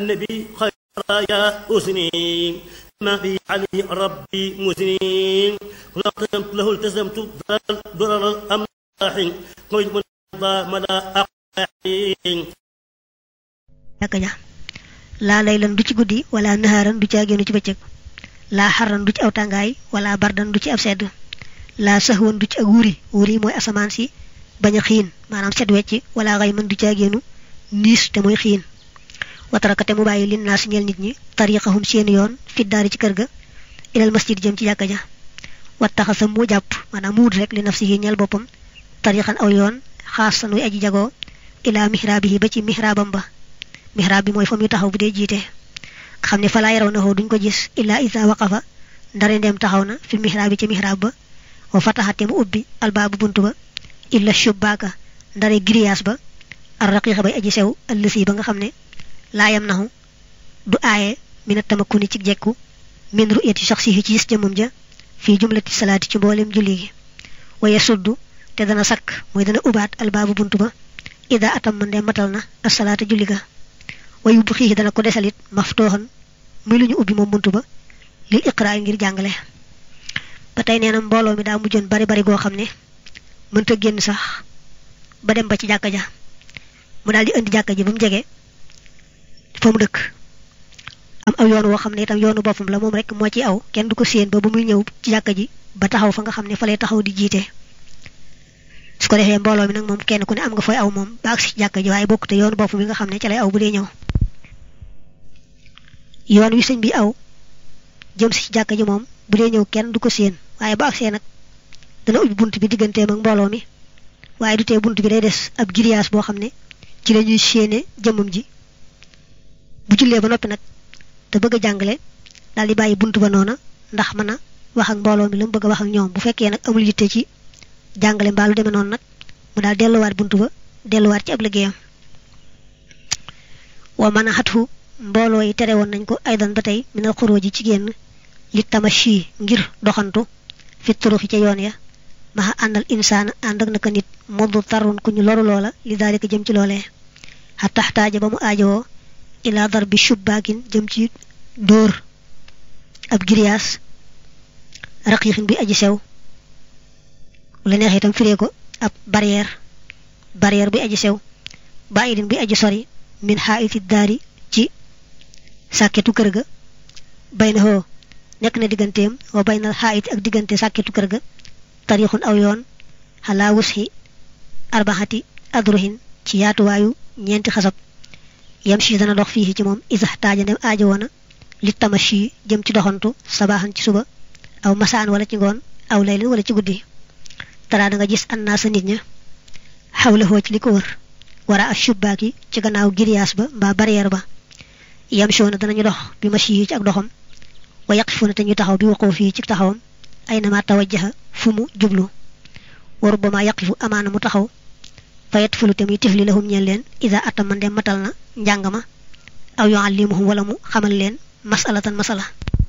النبي خير يا أسنين ما في عليه ربي مسنين له التزمت ضرر الأملاح قيد من مدى أقاحين laa laylan du ci guddi wala naharan du ci agenu ci bëccëg laa xarran du ci aw tàngaay wala bardan du ci ab sedd laa sahwan du ci ak wuri mooy asamaan si bañ a xiin maanaam sedd wecc wala xayman du ci agenu niis te mooy xiin watarakate mu bàyyi lin naa si ñeel nit ñi tariqahum seen yoon fi daari ci kër ga ilal masjid jëm ci jàkka ja wattaxasa mu jàpp maanaam mu wut rek li nafsihi ñeel boppam tariqan aw yoon xaasan wi aji jagoo ila mihraabihi ba ci mihraabam ba mihrab bi mooy fa muy taxaw bu dee jiite xam ne fa laa yaraw na duñ ko gis illa isa waqafa ndare ndeem taxaw na fi mihrab bi ci mihrab ba wa fataxate mu ubbi albaabu buntu ba illa shubbaaka ndare grillage ba ar raqiqa bay aji sew allësi ba nga xam ne laayam naxu du aaye mina tamakkuni ci jekku min ru'yati shakhsihi ci gis jëmmam ja fii jumlati salaati ci mboolem julli gi waye suddu te dana sakk mooy dana ubaat albaabu buntu ba ida atam man ndeem matal na asalaata julli ga wayu bu xiixi dana ko desalit maftooxan muy lu ñu ubbi moom buntu ba lil iqraa ngir jàngale ba tey nee na mbooloo mi daa mujjoon bari goo xam ne mënta génn sax ba dem ba ci jàkka ja mu daal di indi jàkka ji ba mu jege fa mu dëkk am aw yoon woo xam ne itam yoonu boppam la moom rek moo ci aw kenn du ko séen ba muy ñëw ci jàkka ji ba taxaw fa nga xam ne fa lay taxaw di jiite su ko defee mbooloo mi nag moom kenn ku ne am nga fooy aw moom ba agsi ci jàkka ji waaye bokkute yoonu boppam bi nga xam ne ca lay aw bu dee ñëw yoon wi sëñ bi aw jëm si ci jàkka ji moom bu dee ñëw kenn du ko séen waaye ba agsee nag dana ubbi bunt bi digganteem ak mbooloo mi waaye du tee bunt bi day des ab grillage boo xam ne ci la ñuy séene jëmmam ji bu jullee ba noppi nag te bëgg a jàngale daal di bàyyi bunt ba noona ndax mën a wax ak mbooloo mi la mu bëgg a wax ak ñoom bu fekkee nag amul yitte ci jàngale mbaalu demee noonu nag mu daal delluwaat bunt ba delluwaat ci ab liggéeyam wa mën a xatfu mbooloo yi tere woon nañ ko aydan ba tey minal xuróoji ci génn li tamashi ngir doxantu fi turuxi ca yoon ya maxa àndal insaana ànd ak naka nit moddu tarun ku ñu loru loola li daalika jëm ci loolee xa taxtaaja ba mu aajowoo ila darbi shubbaakin jëm ci dóor ab giriyaas raqiixin bi aji sew la neex itam firee ko ab barrière bi aji sew baidin bi aji sori min xaayiti daari ci sàkketu kër ga bay na hoo nekk na digganteem wa bay na xaayiti ak diggante sàkketu kër ga tarixun aw yoon xalaa wusxi arbaxati adruhin ci yaatuwaayu ñeenti xasab yam si dana dox fii ci moom isax taaja ndem aajo woona li tamashi jëm ci doxantu sabaaxan ci suba aw masaan wala ci ngoon aw laylin wala ci guddi tara da nga gis annaa sa nit ña xawlahoo ci li ko wër wara ak shubbaaki ci gannaaw giriyaas ba mbaa barrière ba yam shoona danañu dox bi mashi yi ci ak doxam wa yaqifuuna te ñu taxaw bi waqoo fii ci taxawam ay nama tawajjaha fu mu jublu wa rubbama yaqifu amaana mu taxaw fayat fulu te muy tifli lahum ñeel leen ida atama ndem matal na njàng ma aw yuallimuhum wala mu xamal leen masalatan masala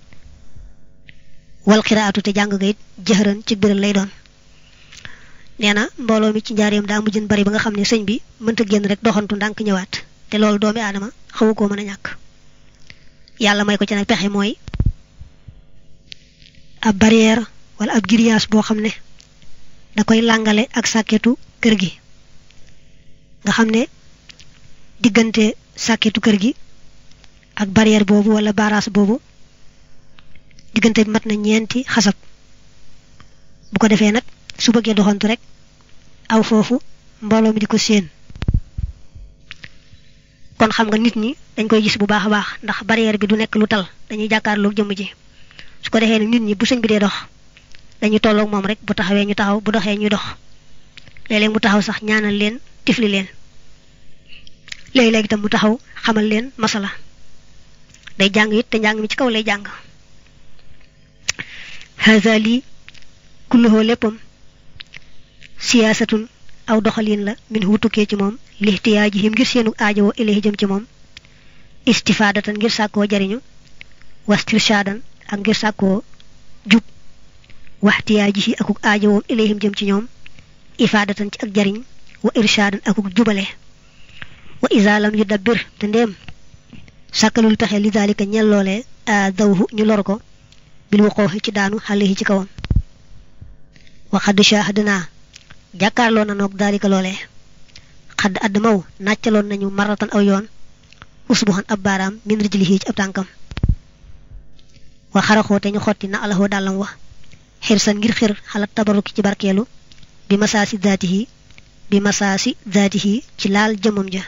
wal qiraatu te jàng ga it jëhran ci biral lay doon nee na mbooloo mi ci njaareem daa mujjën bari ba nga xam ne sëñ bi mënta génn rek doxantu ndànk ñëwaat te loolu doomi aadama xawu koo mën a ñàkk yàlla may ko ci nag pexe mooy ab barrière wala ab grillage boo xam ne da koy làngale ak sàkketu kër gi nga xam ne diggante sàkketu kër gi ak barrière boobu wala baaraas boobu diggante bi mat na ñeenti xasab bu ko defee nag su bëggee doxantu rek aw foofu mbooloo mi di ko séen kon xam nga nit ñi dañ koy gis bu baax a baax ndax barrière bi du nekk lu tal dañuy jàkkaarloog jëmm ji su ko defee nag nit ñi bu sëñ bi dee dox dañuy tolloog moom rek bu taxawee ñu taxaw bu doxee ñuy dox léeg-léeg mu taxaw sax ñaanal leen tifli leen léegi-léegi itam mu taxaw xamal leen masala day jàng it te njàng mi ci kaw lay jàng haza lii kulluhoo léppam siyaasatun aw doxalin la min hu tukkee ci moom lihtiyaajihim ngir seenu aajowoo ilayhi jëm ci moom istifaadatan ngir sàkkoo jariñu wastirshaadan ak ngir sàkkoo jub waxtiyaajihi akuk aajowoom ilayhim jëm ci ñoom ifaadatan ci ak jariñ wa irshaadan akuk jubale wa isa lam yudabbir te ndéem sàkkalul pexe li daalika ñel loolee dawhu ñu lor ko bil wuqooxi ci daanu xale ci kawam wa xadd shahadna jàkkaarloo na noog daalika loolee xadd add maw nàccaloon nañu maratan aw yoon usbuhan ab baaraam min rijlihi ci ab tànkam wa xaraxoo te ñu xotti na alahoo dàllam wa xirsan ngir xir xalaat tabaruki ci barkeelu bi masaasi zaatihi ci laal jëmam ja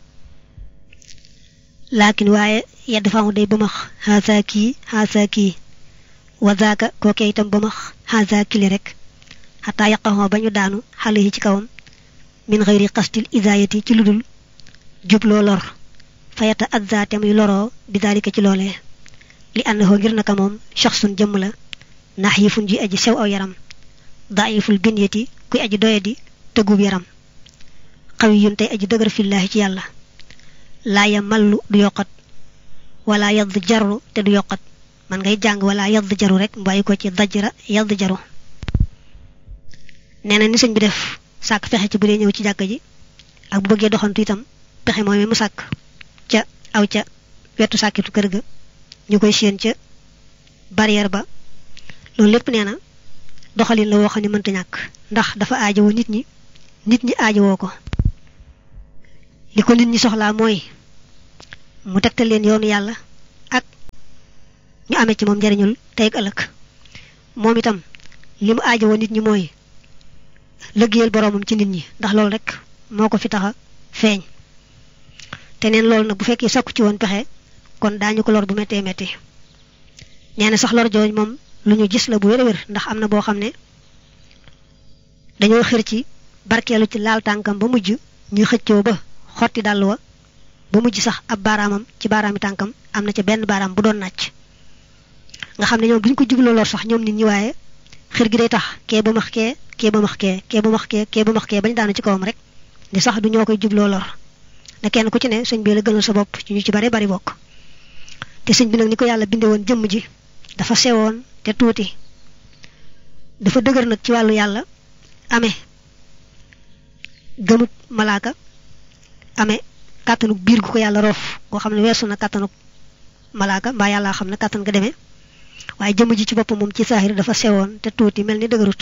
laakin waaye yedd faamu day bëmax haasa kii wa zaaka kookee itam bëmax haasa kili rek xataa yaqaxoo ba ñu daanu xale yi ci kawam min xëyri xastil isaayati ci ludul jubloo lor fayata adzaate muy loroo bi daalika ci loolee li àndahoo ngir naka moom shaxsun jëmm la nax yi fun ji aji sew aw yaram daayiful binyati kuy aji doyadi tëggub yaram xawi yun tey aji dëgër fillaahi ci yàlla laa ya mallu du yokkat wala yadd jaru te du yokkat man ngay jàng wala yadd jaru rek mbàyyi ko ci dajra yadd jaru nee na ni sëñ bi def sàkk fexe ci bu dee ñëw ci jàkka ji ak bu bëggee doxantu itam pexe moom mu sàkk ca aw ca wetu sàkkitu kër ga ñu koy séen ca barrière ba loolu lépp nee na doxalin la woo xam ne mënta ñàkk ndax dafa aajowoo nit ñi aajowoo ko li ko nit ñi soxlaa mooy mu tegtal leen yoonu yàlla ak ñu amee ci moom njariñul tey ak ëllëg moom itam li mu aajowoo nit ñi mooy lëggéeyal boroomam ci nit ñi ndax loolu rek moo ko fi taxa feeñ te neen loolu nag bu fekkee sakku ci woon pexe kon daañu ko lor bu méttee métti nee na sax lor jooj moom lu ñu gis la bu wér-wér ndax am na boo xam ne dañoo xër ci barkeelu ci laal tànkam ba mujj ñuy xëccoo ba xotti dàll wa ba mujj sax ab baaraamam ci baaraami tànkam am na ca benn baaraam bu doon nàcc nga xam ne ñoom duñ ko jubloo lor sax ñoom nit ñi waaye xër gi day tax kee ba max kee bañ daanu ci kawam rek di sax du ñoo koy jubloo lor ne kenn ku ci ne sëñ bi la gënal sa bopp ci ñu ci bari bari bokk te sëñ bi nag ni ko yàlla binde woon jëmm ji dafa sewoon te tuuti dafa dëgër nag ci wàllu yàlla amee gëmut malaaka amee kàttanuk biir gu ko yàlla roof koo xam ne weesu na kàttanuk malaaka mbaa yàlla xam ne kàttan nga demee waaye jëmm ji ci boppam moom ci saahir dafa sewoon te tuuti mel ni dëgërut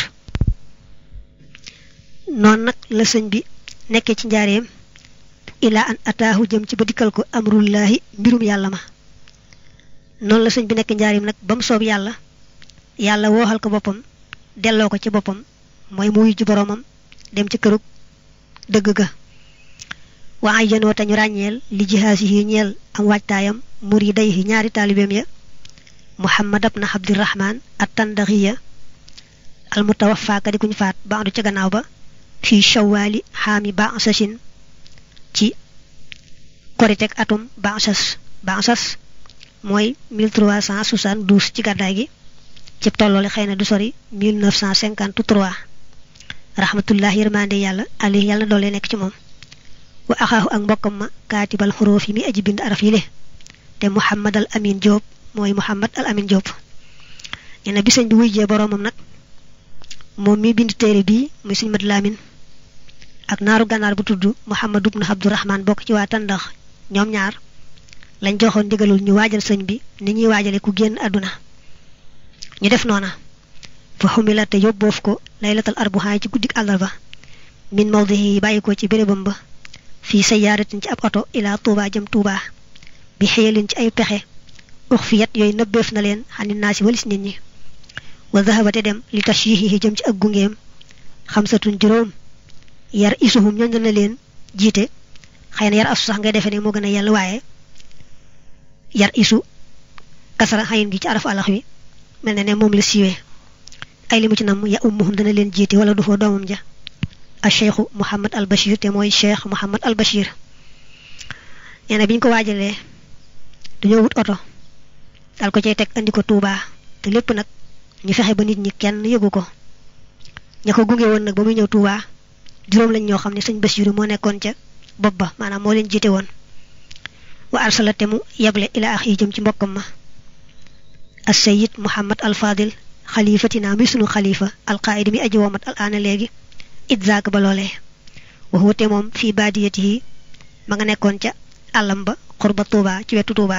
noonu nag la sëñ bi nekkee ci njaareem ilaa an ataahu jëm ci ba dikkal ko amrullaahi mbirum yàlla ma noonu la sëñ bi nekk njaareem nag ba mu soob yàlla wooxal ko boppam delloo ko ci boppam mooy mu wuyu ji boroomam dem ci kërug dëgg ga waa ay janoo tañu ràññeel li jihaasi yi ñeel am waajtaayam muriday yi ñaari taalibeem ya muhammad ibn abdirahman at-tandaxiya al mutawaffa ka di kuñ faat baandu ca gannaaw ba fii shawaali xaami ba'sashin ci koritek atum ba'sas mooy 1372 ci gàddaay gi ci tolloole xëy na du sori 1953 rahmatullah yërmande yàlla ali yàlla doole nekk ci moom wa axaahu ak mbokkam ma kaatibal xuróof yi mi aji bind araf yi le te muhammad al amin Diop mooy muhammad al amin Diop nee na bi sëñ bi wuy jee boroomam nag moom mi bind téere bii muy sëñ Mat Lamin ak naaru gànnaar bu tudd muhammad ibn abdurahman bokk ci waa Tandax ñoom ñaar lañ joxoon ndigalul ñu waajal sëñ bi ni ñuy waajale ku génn àdduna ñu def noona fa xumila te yóbboof ko laylatal arbuhaay ci guddik àllarba min mawdihi yi bàyyi ko ci bérébam ba fii sayaaratin ci ab oto ila tuuba jëm tuuba bi xiyalin ci ay pexe uxfiyat yooyu nëbbeef na leen xani naa si walis nit ñi wa zahabate dem li tashyihihi jëm ci ak gungeem xamsatun juróom yar isuhum ñooñ na leen jiite xëy na yar asu sax ngay defe ne moo gën a yàlla waaye yar isu kasara xayin gi ci araf alax wi mel na ne moom la siiwee ay li mu ci nam ya ummuhum dana leen jiite wala du foo doomam ja a cheikhu Mouhamad al Bachir te mooy cheikh Mouhamad al Bachir nee na bi ñu ko waajalee dañoo wut oto dal ko cay teg andi ko Touba te lépp nag ñu fexe ba nit ñi kenn yëgu ko ña ko gunge woon nag ba muy ñëw Touba juróom lañ ñoo xam ne sëñ Bachir moo nekkoon ca bopp ba maanaam moo leen jiite woon wa arsalate mu yeble ila ax yi jëm ci mbokkam ma as sayid Mouhamad al Fadil xalifatina mi sunu xalifa alqaayidi mi aji womat al aana léegi idzaak ba loolee waxuute moom fii baadiyatihi ma nga nekkoon ca àllam ba qurba Touba ci wetu Touba.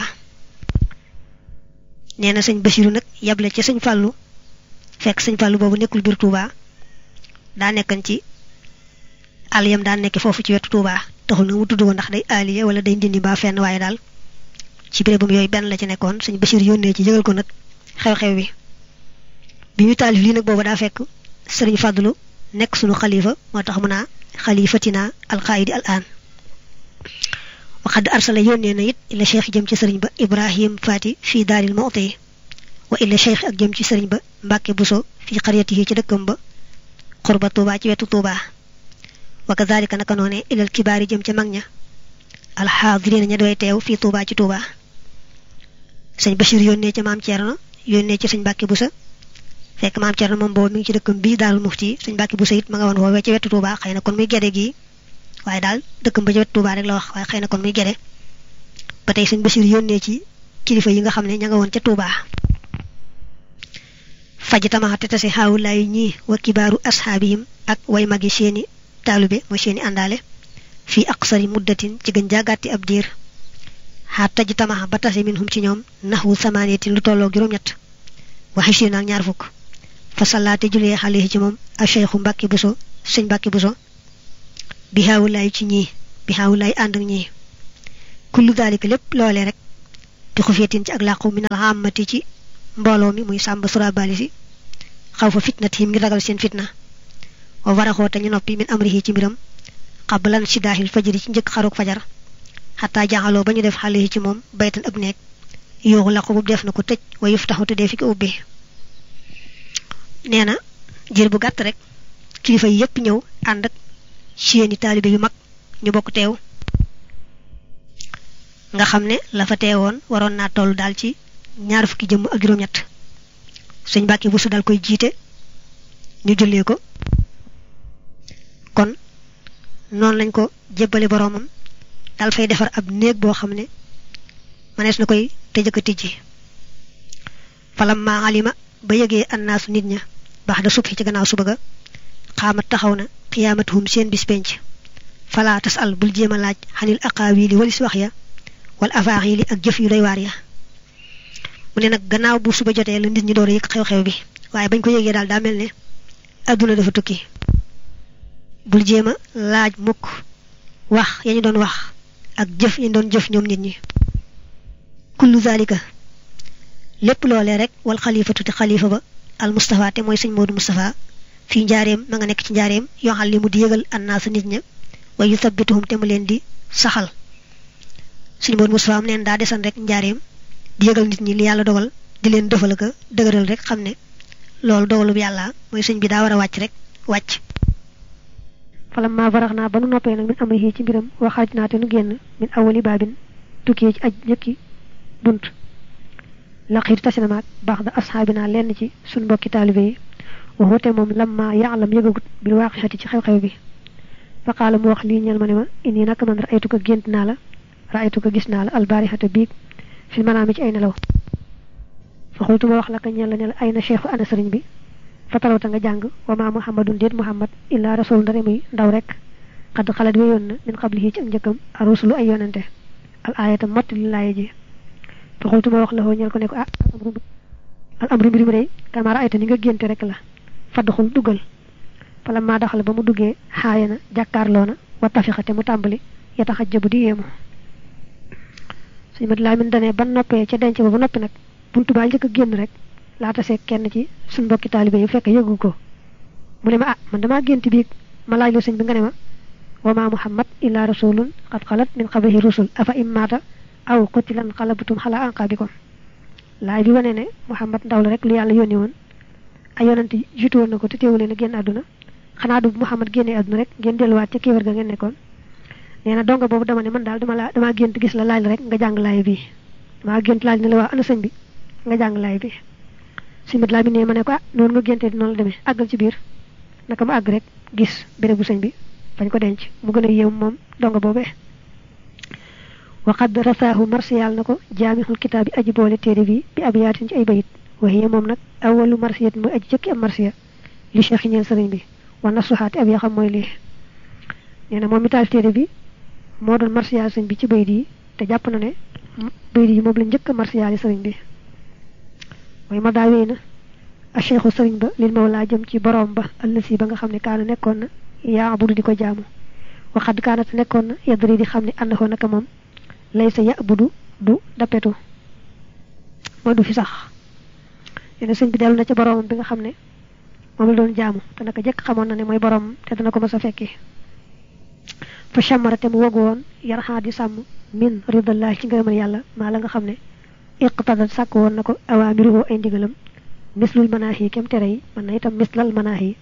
neena sëñ Basiru nak yable ci sëñ Fallu fekk sëñ Fallu bobu nekkul bir Touba da nekkan ci aliyam da nekk fofu ci wetu Touba taxul na mu tuddu ndax day aliya wala day ndindi ba fenn waye dal ci bérébam yoy ben la ci nekkon sëñ Basir yónnee ci yëgal ko nak xew-xew bi ñu talif li nak bobu da fekk sëriñ Fadlu nekk sunu khalifa motax mu na khalifatina al qaid al an wa qad arsala yónnee na it ila cheikh jëm ci sëriñ ba Ibrahim Fati fi daril Mu'ti wa ila cheikh ak jëm ci sëriñ ba Mbàkke Buso fi qaryatihi ci dëkkam ba qurba Touba ci wetu Touba wa kadhalika naka noné ila al kibari jëm ci magña al hadirin ña doy teew fi Touba ci Touba sëñ Bachir yónnee ci maam Thierno yónnee ci sëñ Mbàkke Buso fekk maam Thierno moom boobu mi ngi ci dëkkam bii Daarul Mufti sëñ Mbàkke Buso it ma nga woon foofee ci wetu Touba xëy na kon muy gede gi waaye daal dëkkam ba ci wetu Touba rek la wax waaye xëy na kon muy gede ba tey sëñ Bachir yónnee ci kilifa yi nga xam ne ña nga woon ca Touba faji tamaxate tase xaawulaayu ñii wa kibaaru asxaabihim ak way magi seeni taalube mooy seeni àndaale fii aqsari muddatin ci gën jaagaati ab diir xaar taj tamaxa ba tase minhum ci ñoom naxwu samaaniyatin lu tolloo juróom-ñett waxi si naag ñaar fukk fa salaate julee xale ci moom a cheikhu Mbàkke Buso sëñ Mbàkke Buso bi xaawulaayu ci ñii bi xaawulaayu ànd ak ñii kullu daalika lépp loolee rek bi xufiyatin ci ak làqu min al aamati ci mbooloo mi muy sàmba surabali si xaw fa fitnatihim ngir ragal seen fitna wa waraxoo te ñu noppi min amrihi ci mbiram qablan sidaahil fajri ci njëkk xaruk fajar xataa jaxaloo ba ñu def xale yi ci moom baytan ab neeg yooxu laqu bu def na ko tëj wa yuftaxu te dee fi ko ubbi nee na jër bu gàtt rek kilifa yi yépp ñëw ànd ak seeni taalibe yu mag ñu bokk teew nga xam ne la fa teewoon waroon naa toll daal ci ñaar fukki jëmm ak juróom-ñett sëñ Mbàkke Buso dal koy jiite ñu jullee ko kon noonu lañ ko jébbale boroomam dal fay defar ab néeg boo xam ne manees na koy tëjëk a tijji falam ma alima ba yëgee annaasu nit ña baax da subhi ci gannaaw suba ga xaamat taxaw na qiyaamatuhum seen bis penc fala tasal bul jéem a laaj xanil aqaawili walis wax ya wal afaaxili ak jëf yu doy waar ya mu ne nag gannaaw bu suba jotee la nit ñi door a yëg xew-xew bi waaye bañ ko yëgee daal daa mel ne adduna dafa tukki bul jéem a laaj mukk wax ya ñu doon wax ak jëf yi doon jëf ñoom nit ñi kullu zalika lépp loolee rek wal xalifatu te xalifa ba al Mustafa te mooy sëñ Moodu Mustafa fii njaareem ma nga nekk ci njaareem yoo xam li mu di yëgal annaasa nit ña wa yuthabbituhum te mu leen di saxal sëñ Moodu Mustafa am neen daa desan rek njaareem di yëgal nit ñi li yàlla dogal di leen defal ak dëgëral rek xam ne loolu dogalub yàlla mooy sëñ bi daa war a wàcc rek wàcc falamma faraxnaa ba nu noppee nag min amrihi ci mbiram waxaaj naa te nu génn min awali baabin tukkee ci aj ñëkki bunt laqiitu tasina maag baax da asxaabinaa lenn ci suñ mbokki taalibe yi waxute moom lamma yaalam yëgagut bil waaqixati ci xew-xew bi fa qaala mu wax lii ñel ma ne ma inni naka man raaytu ko gént naa la raaytu ko gis naa la albaarixata biig fi manaami ci ay nelaw fa xultu ma wax la ka ñel la ne la ay na cheikhu ana sëriñ bi fa talawta nga jàng wa ma muhammadun déet muhammad illa rasul ndare muy ndaw rek xad xalat wéyoon na min qablihi ci ak njëkkam arusulu ay yonante al ayata mott li laaye ji fa xultu ma wax la ñel ko ne ko al amru mbir mu day kama raayta ni nga génte rek la fadxul duggal fala ma daxal ba mu duggee xaaya na jàkkaarloo na wa tafixate mu tàmbali yataxajjabu di yéemu suñu mat laa min dane ban noppee ca denc ba ba noppi nag buntu baa njëkk a génn rek laata seeg kenn ci suñ mbokki taalibe yi fekk yëgu ko mu ne ma man damaa gént biig ma laaj la sëñ bi nga ne ma wa ma muhammad illa rasulun qad xalat min qablihi rusul afa immaata aw qutilan xalabatum xala anqaabikum laay bi wane ne muhammad ndaw la rek lu yàlla yónni woon ay yonante jiitu woon na ko te teewu leen a génn àdduna xanaa du muhammad génnee àdduna rek ngeen delluwaat ca kéefar ga ngeen nekkoon nee na donga boobu dama ne man daal damaa gént gis la laaj la rek nga jàng laay bi damaa gént laaj ne la waa ana sëñ bi nga jàng laay bi si mat laa bi ne ma ne ko noonu nga géntee di noonu la demee àggal ci biir naka ma àgg rek gis bérébu sëñ bi fañ ko denc mu gën a yéem moom donga boobee waqad rasaahu marsiyal na ko jaamixul kitaabi aji boole téere bi bi abiyaatin ci ay bayit waxiye moom nag awalu marsiyat mooy aji jëkki am marsiya li cheikh ñeel sëriñ bi wa nasuxaati ab ya xam mooy lii nee na moom mi taal téere bi moo doon marsiyal sëñ bi ci bayit yi te jàpp na ne bayit yi moom la njëkk a marsiyaali sëriñ bi mooy ma daa wéy na a cheikhu sëriñ ba lil mawla jëm ci borom ba allasi ba nga xam ne kaana nekkoon na yaabudu di ko jaamu waxad kaanat nekkoon na yadri di xam ne àndaxoo naka moom lay sa yaabudu du dappetu mooy du fi sax yene sëñ bi dellu na ci boromam bi nga xam ne moom la doon jaamu te naka jëkk xamoon na ne mooy borom te dana ko mës a fekki fa chamara te mu wogu woon yarxaa di sàmm min ridallahi ci ngërëmal yàlla maa la nga xam ne iqtadat sàkk woon na ko awaamiruhu ay ndigalam mislul manaahi kem tere yi mën na itam mislal manaahi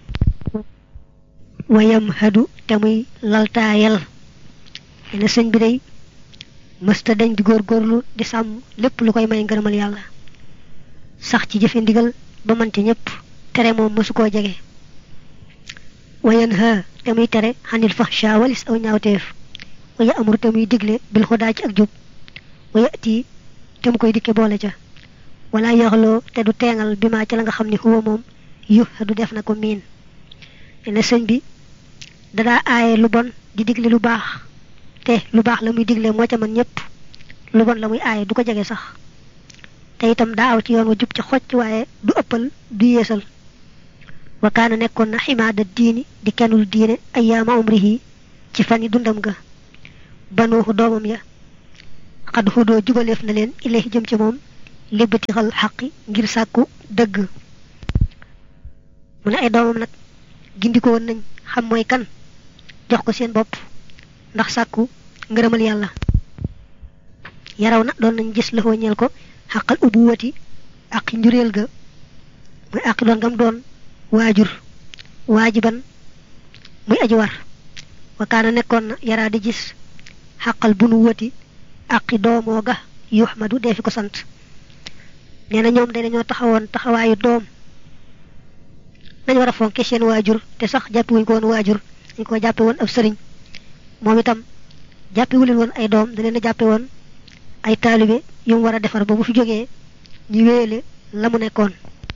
wayam hadu te muy laltaayal yene sëñ bi day mësta dañ di góorgóorlu di sàmm lépp lu koy may ngërëmal yàlla sax ci jëfe ndigal ba mën ci ñëpp tere moom mësu koo jege wayan ha te muy tere xanil fahsha walis aw ñaawteef waya amur te muy digle bil xudaa ci ak jub waya tii te mu koy dikke boole ca wala yaxloo te du teengal bi maa ca la nga xam ne huwa moom yu du def na ko miin ne sëñ bi dadaa aaye lu bon di digle lu baax te lu baax la muy digle moo ca man ñëpp lu bon la muy aaye du ko jege sax te itam daa aw ci yoon wa jub ca xocc waaye du ëppal du yeesal wa kaana nekkoon na ximaada diini di kennul diine ayyaama umrihi ci fan yi dundam ga banuuxu doomam ya xad xudoo jubaleef na leen ilayhi jëm ci moom libbati xal xaqi ngir sàkku dëgg mu ne ay doomam nag gindiko woon nañ xam mooy kan jox ko seen bopp ndax sàkku ngërëmal yàlla yaraw na doon nañ gis la ñeel ko xaqal ubuwati ak njureel ga muy ak doon gam doon waajur waajiban muy aji war wa kaana nekkoon na yaraa di gis xaqal bunuwati ak doomoo ga yuhmadu dee fi ko sant nee na ñoom dañoo taxawoon taxawaayu doom nañ war a fonke seen waajur te sax jàppewuñ ko woon waajur dañ ko jàppe woon ab sëriñ moom itam jàppewu leen woon ay doom da leen a jàppe woon ay taalibe yu mu war a defar ba bu fi jógee ñu wéyale la mu nekkoon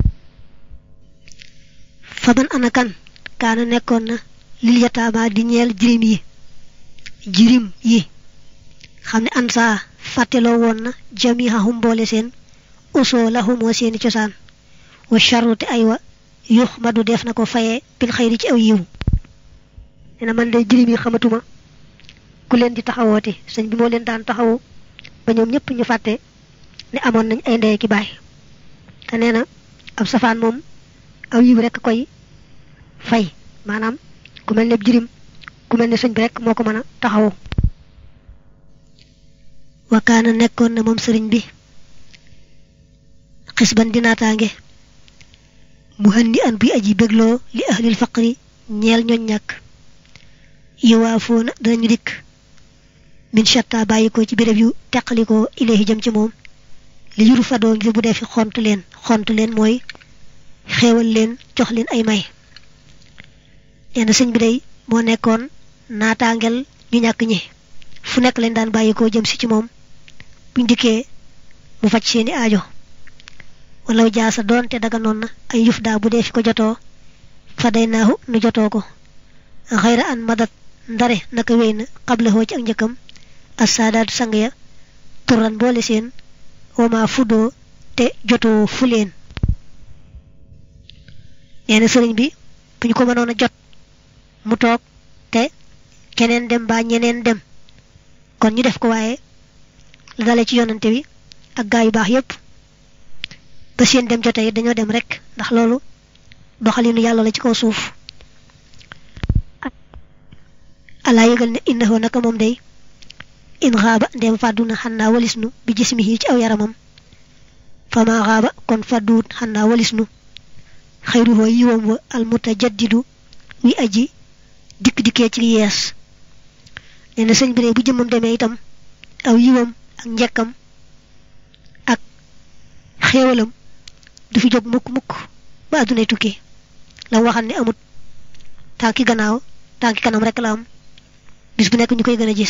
fa man ana kan kaana nekkoon na lil yataama di ñeel jirim yi xam ne an saa fàtteloo woon na jamihahum boole seen usoo lahumoo seeni cosaan wa charrute ay wa yux madu def na ko fayee bil xayri ci aw yiw nee na man de jirim yi xamatuma ku leen di taxawooti sëñ bi moo leen daan taxawu ba ñoom ñëpp ñu fàtte ne amoon nañ ay ndey ki baay te nee na ab safaan moom aw yiw rek koy fay maanaam ku mel ne jirim ku mel ne sëñ bi rek moo ko mën a taxawu wakaana nekkoon na moom sëriñ bi xisban dinaataange mu handi an buy aji bégloo li ahlil faqri ñeel ñoñ ñàkk yuwaafoona danañu dikk min shatta bàyyi ko ci béréb yu teqalikoo ilayhi jëm ci moom li yuru fadoo ngir bu defi xont leen mooy xéewal leen jox leen ay may yenn sëñ bi day moo nekkoon naataangel ñu ñàkk ñi fu nekk leen daan bàyyi ko jëm si ci moom buñ dikkee mu faj seeni aajo walaw jaasa doon te daga noon na ay yuf daa bu dee fi ko jotoo fa day naahu nu jotoo ko xayra an madat ndare naka wéy na xablahoo ci ak njëkkam assaadaatu sang ya turan boole seen wama fuddoo te jotoo fu leen nee na sëriñ bi bu ñu ko mënoon a jot mu toog te keneen dem ba ñeneen dem kon ñu def ko waaye la dale ci yonante wi ak gaa yu baax yépp ba seen dem jotee dañoo dem rek ndax loolu doxalinu yàlla la ci kaw suuf alaa yëgal ne innahu naka moom day in xaaba ndem fàdduna xannaa walisnu bi jismihi ci aw yaramam fama xaaba kon fàdduwut xannaa walisnu xayruhoo yiwam wa almutajaddidu wi aji dikk-dikkee ci yees nee na sëñ bi ne bu jëmmam demee itam aw yiwam ak njekkam ak xéewalam du fi jóg mukk ba àddunay tukki la waxal ne amut tànki gannaaw tànki kanam rek la am bis bu nekk ñu koy gën a gis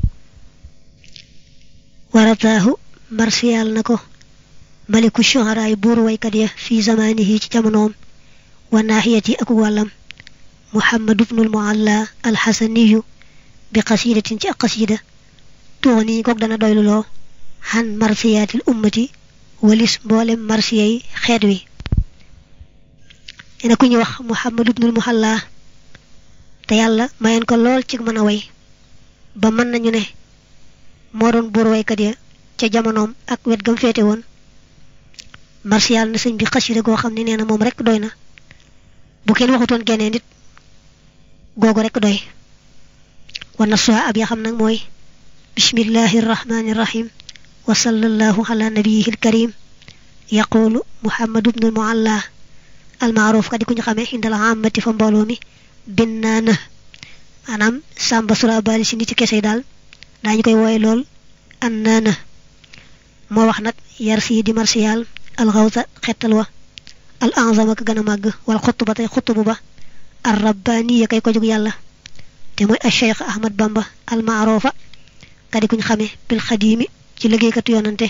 warataahu marsiyal na ko maliku shuharaay buuru waykat ya fi zamanihi ci jamonoom wa naaxiyati ak wàllam muhammad ibnul mualla alxasaniyu bi qasidatin ci ak qasida tuuni kok dana doylu lo han marsiyatil ummati walis mbolem marsiyay xeet wi ina ku ñu wax Muhammad ibnul Muhalla te yàlla mayen ko lool ci mën a way ba mën nañu ne moo doon buur waykat ya ca jamonoom ak wet gam féete woon marsiyal na sëñ bi xasida goo xam ne nee na moom rek doy na bu kenn waxutoon genee nit googu rek doy wana suha ab ya xam nag mooy bismillahir rahmanir rahim wa sallallahu ala nabiyihil karim yaqulu Muhammad ibnul Muhalla al ma'ruf ka di ku ñu xamee indal amati fa mbooloo mi binnaana maanaam sàmba sura bali si nit ci kese daal daañu koy wooye lool annaana moo wax nag yar si di marsiyal al xawsa xettal wa al anzama ka gën a màgg wal xutba tey xutubu ba ar rabbaniya kay ko jóg yàlla te mooy al cheikh Ahmad Bamba al maarufa ka di kuñ xamee bil xadimi ci liggéeykatu yonante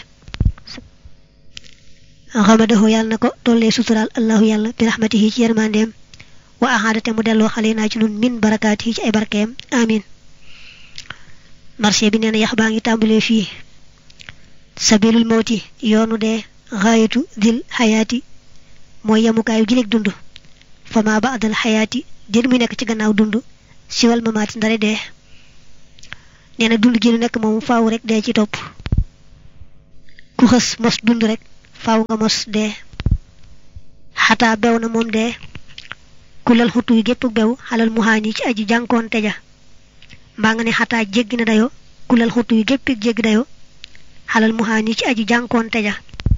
xamadahu yàlla na ko dollee sutural allahu yàlla bi rahmatihi ci yermandeem wa ahadate mu delloo xale naa ci nun min barakaati ci ay barkeem amin marché bi nee na yax baa ngi tàmbalee fii sabilul mawti yoonu dee xaayatu dil xayaati mooy yemukaayu gileeg dund fama ba'dal xayaati dir muy nekk ci gannaaw dund siwal mamaati ndare dee nee na dund gi nu nekk moom faaw rek dee ci topp ku xës mos dund rek faaw nga mos dee xataa bew na moom dee kulal xutu yu gépp bew xalal muhaani ci aji jànkoon teja mbaa nga ne xataa jéggi na dayo kulal xutu yu gépp jéggi dayo xalal muhaani ci aji jànkoon teja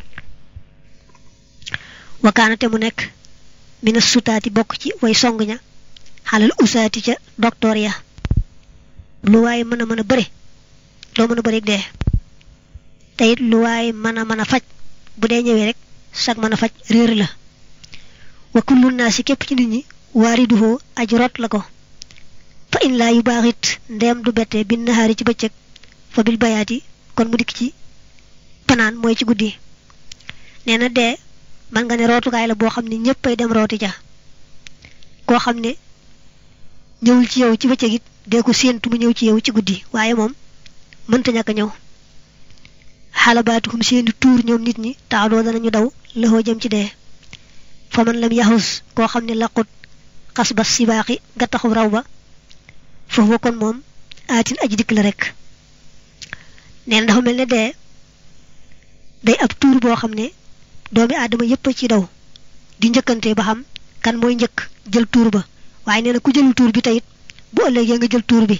wakaanate mu nekk mina sutaati bokk ci way song ña xalal usaati ca docteur ya lu waaye mën a bëre doo mën a bëre dee te it lu waaye mën a faj bu dee ñëwee rek sag mën a faj réer la wa kullu naasi képp ci nit ñi waariduhu aji rot la ko fa in laa yu baaxit ndeem du bette bin nahaari ci bëccëg fa bil bayaati kon mu dikk ci panaan mooy ci guddi nee na dee man nga ne rootukaay la boo xam ne ñëppay dem rooti ca koo xam ne ñëwul ci yow ci bëccëg it dee ko séentu mu ñëw ci yow ci guddi waaye moom mënta ñàkk ñëw xalabaatuhum seeni tuur ñoom nit ñi taadoo danañu daw lëxoo jëm ci dee fa man lam yaxus koo xam ne laqut xas ba sibaaxi nga taxu raw ba foofu kon moom aatin aji dikk la rek neen dafa mel ne dee day ab tuur boo xam ne doomi aadama yépp ci daw di njëkkante ba xam kan mooy njëkk jël tuur ba waaye nee na ku jëlul tuur bi tayit bu ëllëgee nga jël tuur bi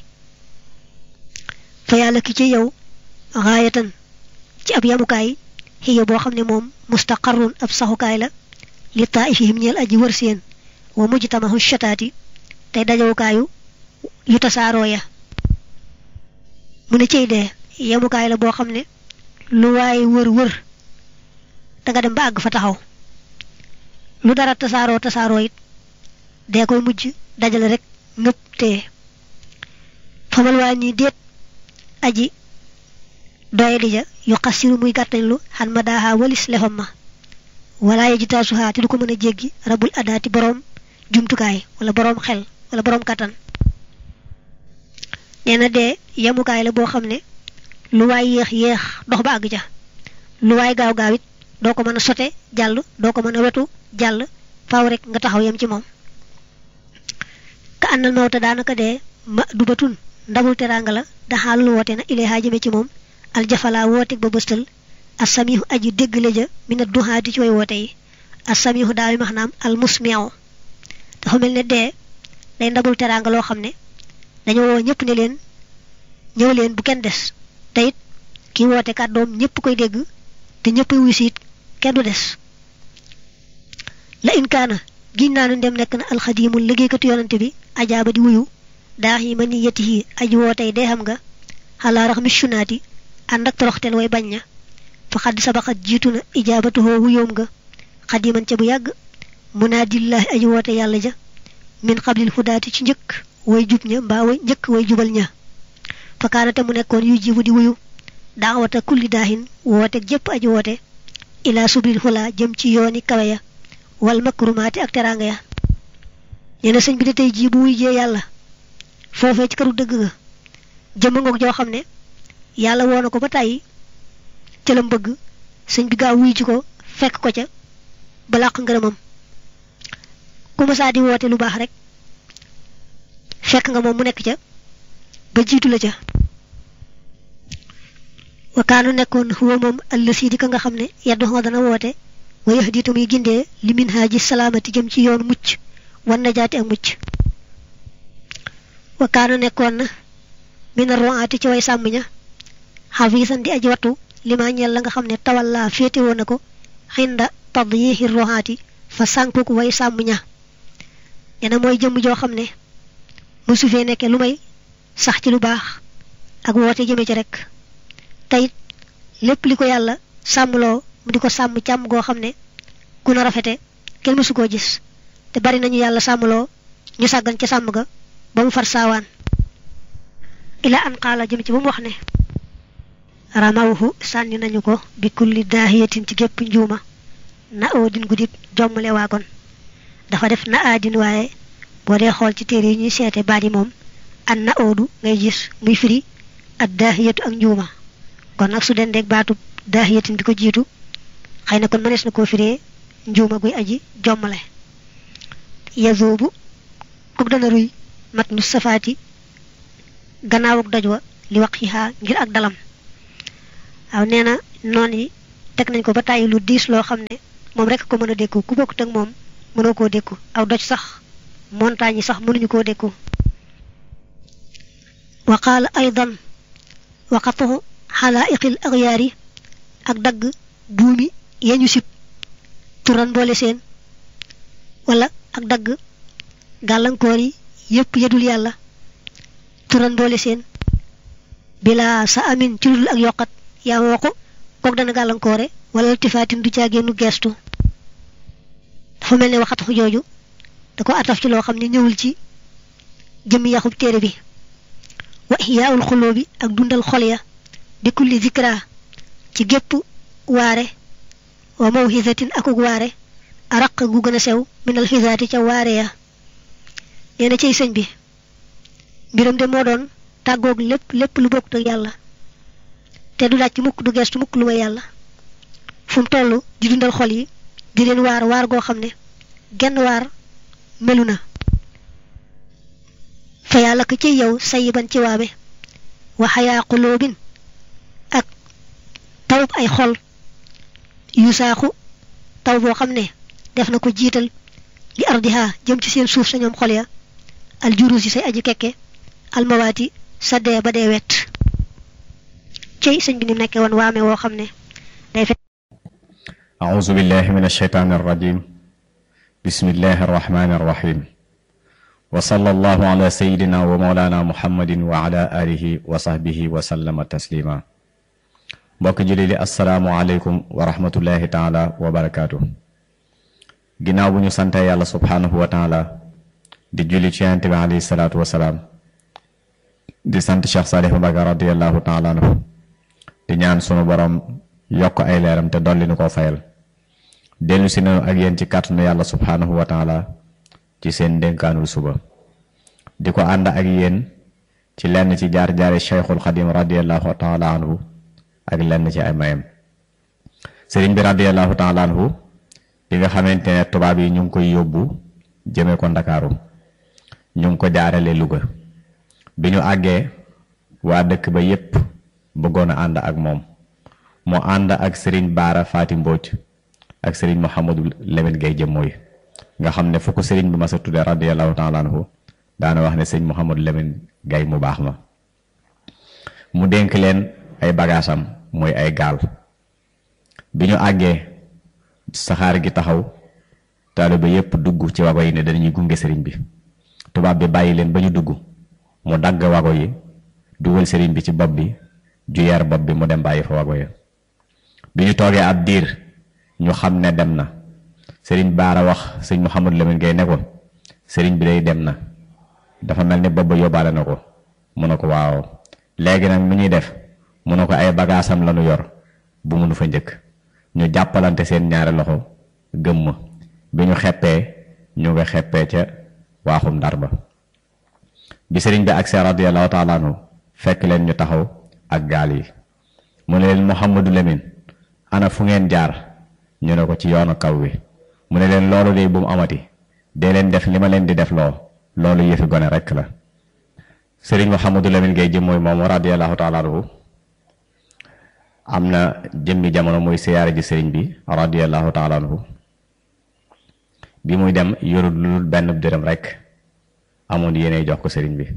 fa yàlla ki ci yow xaayatan ci ab yamukaay xiya boo xam ne moom mustaqarrun ab saxukaay la li taifihim ñeel aji wër seen wa mujtamahu shataati tey dajawukaayu yu tasaaroo ya mu ne ciy dee yamukaay la boo xam ne lu waaye wër danga dem ba àgg fa taxaw lu dara tasaaroo it dee koy mujj dajale rek ngëpp tee famal waa nii déet aji doye di ja yu xasiru muy gàttañlu xan ma daaxaa walis lefam ma wala ye ji taasuxaa te du ko mën a jéggi rabul adaati boroom jumtukaay wala boroom xel wala boroom kattan nee na dee yemukaay la boo xam ne lu waay yéex dox ba àgg ja lu waay gaaw it doo ko mën a sote jàll doo ko mën a wetu jàll faaw rek nga taxaw yem ci moom ka àndal mawta daanaka dee ma du batun ndamul teraanga la daxaalul woote na ilayha jëme ci moom aljafala woote ba bëstal asamihu aji dégg la ja mina duhaati ci way woote yi asamihu daawi maxnaam almusmiu dafa mel ne dee day ndamul teraanga loo xam ne dañoo woo ñëpp ne leen ñëw leen bu kenn des te it kii woote kàddoom ñëpp koy dégg te ñëpp wuy siit kenn du des la in kaana giñ naa nu ndem nekk na alxadiimul liggéeykatu yonante bi ajaaba di wuyu daax yi ma ni yetihi aji wootey dee xam nga xalaa rax mi sunaati ànd ak toroxteel way bañ ña fa xadd sabaxat jiitu na ijaabatuhoo wuyoom nga xadiman ca bu yàgg munaadillaahi aji woote yàlla ja min xablil hudaati ci njëkk way jub ña mbaa way njëkk way jubal ña fa kaanate mu nekkoon yu jibu di wuyu daawata kulli daahin woote jépp aji woote ilaa subril xulaa jëm ci yooni kawe ya wal makrumaati ak teraanga ya ñene sëñ bi de tey jii bu wuy jee yàlla foofee ci këru dëgg ga jëmm ngoog joo xam ne yàlla woona ko ba tàyyi ca lam bëgg sëñ bi gaaw wuy ji ko fekk ko ca ba làq ngërëmam ku ma saa di woote lu baax rek fekk nga moom mu nekk ca ba jiitu la ca wa kaanu nekkoon huwa moom allasi di ka nga xam ne yaddu xoo dana woote wa yahditu muy gindee li min haaji salaamati jëm ci yoon mucc wan najaati ak mucc wa kaanu nekkoon na mina ru'aati ci way sàmm ña xafiisan di aji wattu li ma ñeel la nga xam ne tawal laa féete woon na ko xinda tadyihi ru'aati fa sànkuk way sàmm ña ñena mooy jëmm joo xam ne musu fee nekke lu may sax ci lu baax ak woote jëme ci rek tayit lépp li ko yàlla sàmmloo mu di ko sàmm càmm goo xam ne ku na rafete kenn mësu koo gis te bari nañu yàlla sàmmloo ñu sàggan ca sàmm ga ba mu far saawaan ila an qaala jëm ci ba mu wax ne ramawhu sànni nañu ko bi kulli daahiyatin ci gépp njuuma na oodin gudib jommale waagon dafa def na aadin waaye boo dee xool ci téere yi ñuy seete baat yi moom an na oodu ngay gis muy firi ak daahiyatu ak njuuma kon nag su dendeeg baatu daahiyatin bi ko jiitu xëy na kon mënees na koo firee njuuma guy aji jommale yazoobu kooku dana ruy mat nu safaati gannaaw ak doj wa li wax xiixaa ngir ak dalam waaw nee na noon yi teg nañ ko ba tàyyi lu diis loo xam ne moom rek ko mën a dékku ku bokkut ak moom mënoo koo dékku aw doj sax montagne yi sax mënuñu koo dékku wa qaala aydan waqatuhu xalaa'iqil axyaari ak dagg buumi yeñu sib turan boole seen wala ak dagg gàllankoor yi yépp yedul yàlla turan boole seen bila sa amin ci ludul ak yokkat yaa woo ko kook dana gàllankoore wala iltifaatin du caagéenu geestu dafa mel ne waxatu jooju da ko ataf ci loo xam ne ñëwul ci jëmmi yaxub téere bi wa ihyaa'ul xuloobi ak dundal xol ya bi kulli zikra ci gépp waare wa mawhizatin akuk waare araq gu gën a sew minal xisaati ca waare ya nee na cay sëñ bi mbiram de moo doon tàggoog lépp lu bokkut ak yàlla te du laaj ci mukk du gestu mukk lu may yàlla fu mu toll di dundal xol yi di leen waar goo xam ne genn waar melu na fa yàlla ko ci yow sayiban ci waame wa xayaa quluubin ak tawub ay xol yu saaxu taw boo xam ne def na ko jiital li ardiha jëm ci seen suuf sa ñoom xol ya aljurus yi say aji kekke almawaati sa dee ba dee wet cey sëñ bi ni nekkee woon waame woo xam ne day fekk أعوذ بالله من الشيطان الرجيم بسم الله الرحمن الرحيم وصلى الله على سيدنا ومولانا محمد وعلى آله وصحبه وسلم تسليما mbokk julli li assalaamu aleykum wa rahmatullahi taala wa barakaatu ginnaaw bu ñu sante yàlla subhaanahu wa taala di julli ci yonent bi alayhi salaatu wa salaam di sant Cheikh Saliou Mbacké radiyallahu taala anhu di ñaan sunu borom yokk ay leeram te dolli nu ko fayal dellu si nañu ak yéen ci kàttanu yàlla subhaanahu wa taala ci seen dénkaanul suba di ko ànd ak yéen ci lenn ci jaar-jaari Cheikhul Xadim radiyallahu taala anhu ak lenn ci ay mayam sëriñ bi radiyallahu taala anhu bi nga xamante ne tubaab yi ñu ngi koy yóbbu jëme ko Ndakaaru ñu ngi ko jaarale Louga bi ñu àggee waa dëkk ba yépp bëggoon a ànd ak moom mu ànd ak sëriñ Baara Faati Mbóoj ak sëriñ Mouhamadou Lamine Gaye jëmmooy nga xam ne fu ko sëriñ bi ma sa tudde radiyallahu taala anhu daana wax ne sëriñ Mouhamadou Lamine Gaye mu baax ma mu dénk leen ay bagaasam mooy ay gaal bi ñu àggee saxaar gi taxaw taalibe yépp dugg ci wago yi ne dañuy gunge sëriñ bi tubaab bi bàyyi leen ba ñu dugg mu dagg wago yi dugal sëriñ bi ci bopp bi juyeer bopp bi mu dem bàyyi fa wago yi bi ñu toogee ab diir ñu xam ne dem na sëriñ Baara wax sëriñ Mouhamadou Lamine Gaye ne ko sëriñ bi day dem na dafa mel ni bopp ba yóbbaale na ko mu ne ko waaw léegi nag nu ñuy def mu ne ko ay bagaasam lañu yor bu mënu fa njëkk ñu jàppalante seen ñaari loxo gëmm bi ñu xeppee ñu nga xeppee ca waaxum Ndar ba bi sëriñ bi agsee radiyallahu taala anhu fekk leen ñu taxaw ak gaal yi. mu ne leen Mouhamadou Lamine ana fu ngeen jaar ñu ne ko ci yoonu kaw wi. mu ne leen loolu de bu mu amati dee leen def li ma leen di def loolu yëfi gone rekk la. sëriñ Mouhamadou Lamine Gueye jëm mooy moom radiyallahu taala anhu am na jëmmi jamono muy siyaare ji sëriñ bi radiyallahu taala anhu bi muy dem yorul lu benn dërëm rek amoon yéene jox ko sëriñ bi.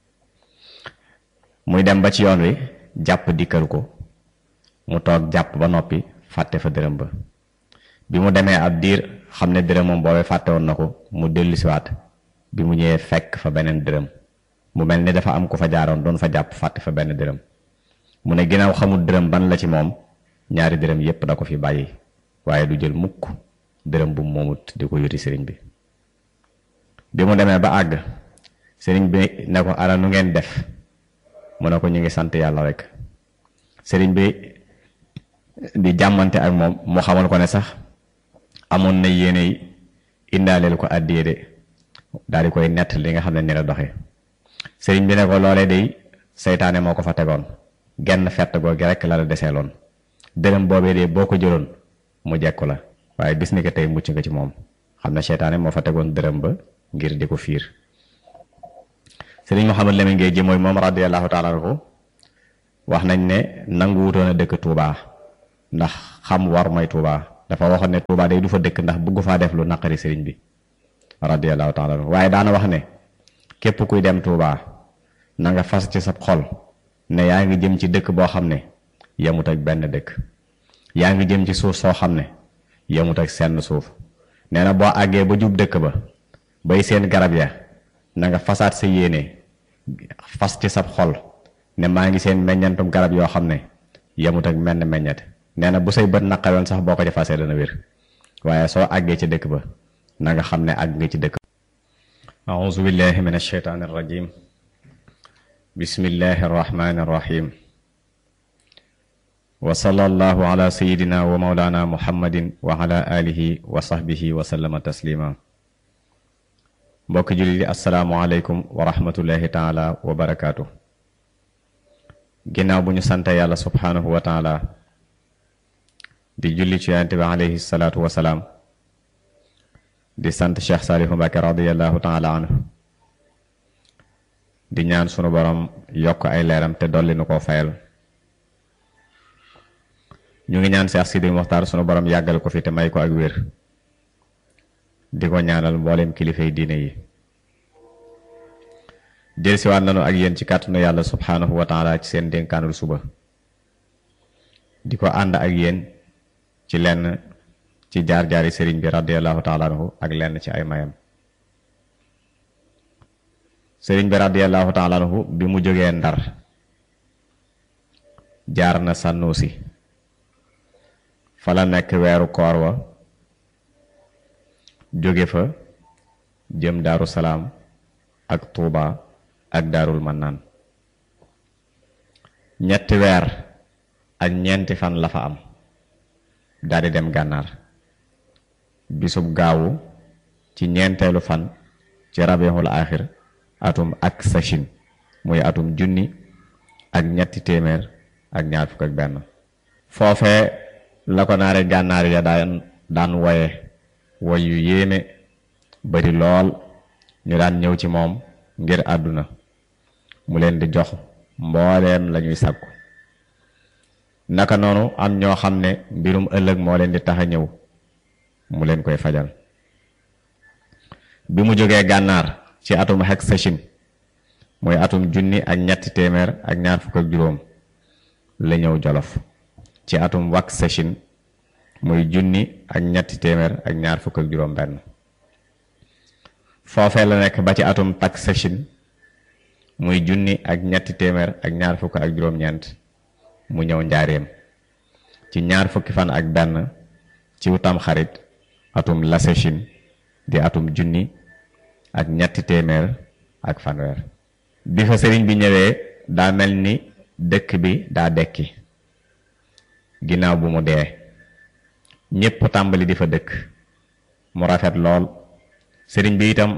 muy dem ba ci yoon wi jàpp dikkal ko mu toog jàpp ba noppi fàtte fa dërëm ba. bi mu demee ab diir xam ne dërëm moom boobee fàtte woon na ko mu dellusiwaat bi mu ñëwee fekk fa beneen dërëm mu mel ni dafa am ku fa jaaroon doon fa jàpp fàtte fa benn dërëm. mu ne ginnaaw xamul dërëm ban la ci moom ñaari dërëm yépp da ko fi bàyyi waaye du jël mukk dërëm bu moomut di ko yuti sëriñ bi. bi mu demee ba àgg sëriñ bi ne ko ana nu ngeen def mu ne ko ñu ngi sant yàlla rek. sëriñ bi di jàmmante ak moom mu xamal ko ne sax amoon na yéene indaaleel ko àddiyee de daal di koy nett li nga xam ne ni la doxee. sëriñ bi ne ko loolee day seytaane moo ko fa tegoon genn fett googu rek la deseeloon dërëm boobee de boo ko jëloon mu jekku la waaye bis ni ko tey mucc nga ci moom. xam ne seytaane moo fa tegoon dërëm ba ngir di ko fiir. sëriñ Mouhamadou Lamine Gueye ji mooy moom radiyallahu taala anhu wax nañ ne nangu wutoon a dëkk Touba ndax xam war mooy Touba dafa waxoon ne Touba day du fa dëkk ndax bëggu faa def lu naqari sëriñ bi radiyallahu taala anhu waaye daana wax ne képp kuy dem Touba na nga fas ci sa xol ne yaa ngi jëm ci dëkk boo xam ne yemut ak benn dëkk. yaa ngi jëm ci suuf soo xam ne yemut ak senn suuf. nee na boo àggee ba jub dëkk ba bay seen garab ya na nga fasaat sa yéene fas ci sab xol ne maa ngi seen meññantum garab yoo xam ne yemut ak menn meññet. nee na bu say bët naqaroon sax boo ko ci fasee dana wér waaye soo àggee ci dëkk ba na nga xam ne àgg nga ci dëkk. a'uuzu billahi min ashaytaani rajim. bismillahi arrahmani irrahim. wa sallallahu ala sayidina wa maulana muhammadin wa ala alihi wa sahbihi wa sallama taslima. mbokki jullit yi asalaamualeykum wa rahmatullahi taala wa barakaatu. ginnaaw bu ñu sante yàlla subhaanahu wa taala di julli ci yonent bi alayhi salaatu wa salaam di sant Cheikh Saalihu Mbàkke radiyallahu taala anhu di ñaan sunu borom yokk ay leeram te dolli nu koo fayal. ñu ngi ñaan Cheikh Sidi Moxtaar sunu borom yàggal ko fi te may ko ak wér di ko ñaanal mboolem kilifay diine yi. dellusiwaat nañu ak yéen ci kàttanu yàlla subhaanahu wa taala ci seen dénkaanul suba di ko ànd ak yéen ci lenn ci jaar-jaari sëriñ bi radiyallahu taala anhu ak lenn ci ay mayam. sëriñ bi radiyallahu taala anhu bi mu jógee Ndar jaar na Sànnuusi fa la nekk weeru koor wa jóge fa jëm Daaru Salaam ak Tuuba ak Daarul Mannaan. ñetti weer ak ñeenti fan la fa am daldi dem Gànnaar bisub gaawu ci ñeenteelu fan ci rabiixul aaxir atum ak sachin muy atum junni ak ñetti téeméer ak ñaar fukk ak benn. foofee la ko naare gànnaar ya daan woye woy yu yéeme bari lool ñu daan ñëw ci moom ngir àdduna mu leen di jox mbooleem lañuy sàkku. naka noonu am ñoo xam ne mbirum ëllëg moo leen di tax a ñëw mu leen koy fajal. bi mu jógee gànnaar ci atum xek sachin muy atum junni ak ñetti téeméer ak ñaar fukk ak juróom la ñëw Jolof ci atum wak sachin muy junni ak ñetti téeméer ak ñaar fukk ak juróom benn. foofee la nekk ba ci atum tak sachin muy junni ak ñetti téeméer ak ñaar fukk ak juróom ñeent mu ñëw njaareem ci ñaar fukki fan ak benn ci utam xarit atum la sachin di atum junni ak ñetti téeméer ak fanweer. bi fa sëriñ bi ñëwee daa mel ni dëkk bi daa dekki ginnaaw bu mu dee ñépp tàmbali di fa dëkk mu rafet lool. sëriñ bi itam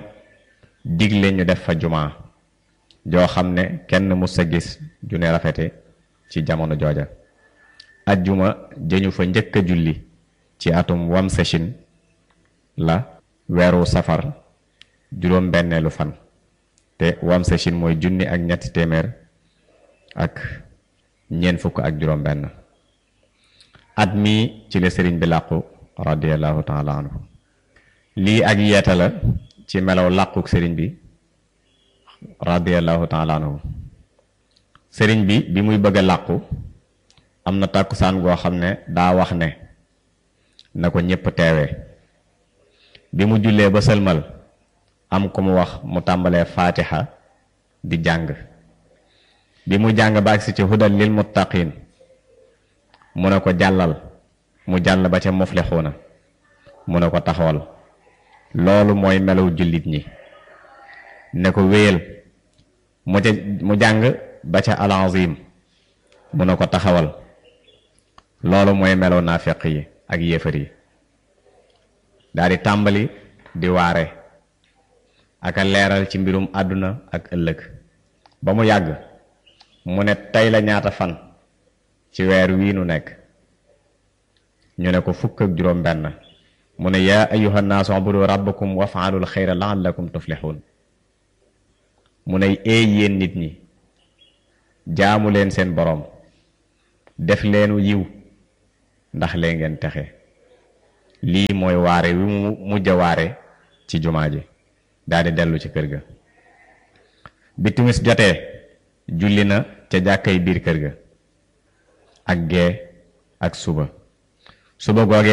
digle ñu def fa jumaa joo xam ne kenn mus sa gis ju ne rafete ci jamono jooja. ajjuma jëñu fa njëkk a julli ci atum wamsachin la weeru safar juróom benneelu fan te wamsachin mooy 1300 ak ñeent fukk ak juróom benn. at mi ci la sëriñ bi làqu radiyallahu taala anhu. lii ak yeeta la ci melaw làquk sëriñ bi radiyallahu taala anhu. sëriñ bi muy bëgg a làqu am na tàkkusaan goo xam ne daa wax ne na ko ñépp teewee. bi mu jullee ba sëlmal am ku mu wax mu tàmbalee faatiha di jàng. bi mu jàng ba agsi ci hudal lil muttaqin mu ne ko jàllal mu jàll ba ca muflixuuna mu ne ko taxawal. loolu mooy melaw jullit ñi. ne ko wéyal mu jàng ba ca al-azim mu ne ko taxawal. loolu mooy melaw naafeq yi ak yéefar yi. daal di tàmbali di waare ak a leeral ci mbirum àdduna ak ëllëg ba mu yàgg mu ne tey la ñaata fan ci weer wii nu nekk. ñu ne ko fukk ak juróom benn. mu ne yaa ayyuha nnaasu ubudu rabbakum wafaalul xayra laallakum tuflixuun. mu ne eey yéen nit ñi jaamu leen seen boroom def leenu yiw ndax lee ngeen texe. lii mooy waare wi mu mujj a waare ci jumaa ji daal di dellu ci kër ga. bi timis jotee julli na ca jàkkay biir kër ga ak gee ak suba googee